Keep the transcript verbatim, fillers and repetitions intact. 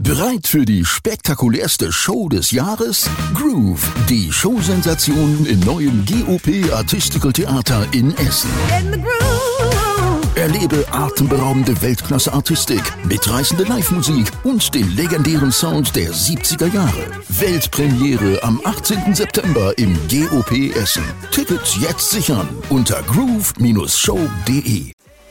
Bereit für die spektakulärste Show des Jahres? Groove, die Showsensation im neuen G O P Artistical Theater in Essen. Erlebe atemberaubende Weltklasse-Artistik, mitreißende Live-Musik und den legendären Sound der siebziger Jahre. Weltpremiere am achtzehnten September im G O P Essen. Tickets jetzt sichern unter groove Bindestrich show punkt de.